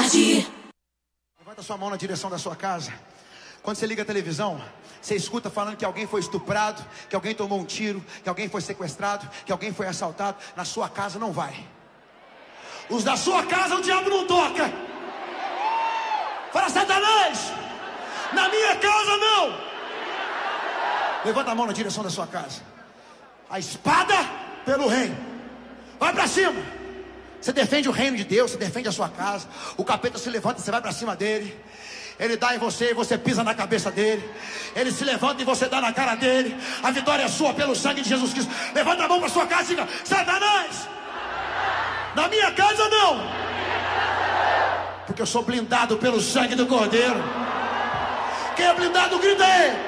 Cidade. Levanta sua mão na direção da sua casa. Quando você liga a televisão, você escuta falando que alguém foi estuprado, que alguém tomou um tiro, que alguém foi sequestrado, que alguém foi assaltado. Na sua casa não vai. Os da sua casa o diabo não toca. Fala, Satanás, na minha casa não. Levanta a mão na direção da sua casa. A espada pelo reino. Vai pra cima. Você defende o reino de Deus, você defende a sua casa. O capeta se levanta, você vai pra cima dele. Ele dá em você e você pisa na cabeça dele. Ele se levanta e você dá na cara dele. A vitória é sua pelo sangue de Jesus Cristo. Levanta a mão pra sua casa e diga: Satanás, na minha casa não. Porque eu sou blindado pelo sangue do Cordeiro. Quem é blindado, grita aí.